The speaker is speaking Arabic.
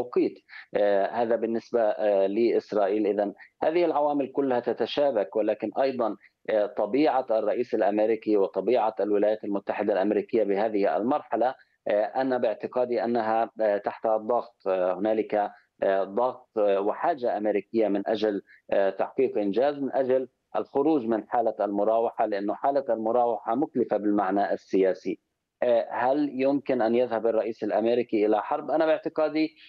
التوقيت. هذا بالنسبة لإسرائيل. إذا هذه العوامل كلها تتشابك، ولكن أيضا طبيعة الرئيس الأمريكي وطبيعة الولايات المتحدة الأمريكية بهذه المرحلة، أنا باعتقادي أنها تحت الضغط. هنالك ضغط وحاجة أمريكية من أجل تحقيق إنجاز، من أجل الخروج من حالة المراوحة، لأنه حالة المراوحة مكلفة بالمعنى السياسي. هل يمكن أن يذهب الرئيس الأمريكي إلى حرب؟ أنا باعتقادي